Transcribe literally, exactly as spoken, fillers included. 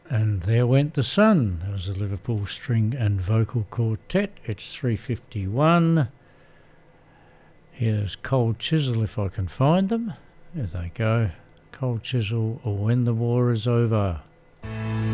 And There Went the Sun. That was a Liverpool string and vocal quartet. It's three fifty-one. Here's Cold Chisel, if I can find them. There they go. Cold Chisel, or When the War is Over.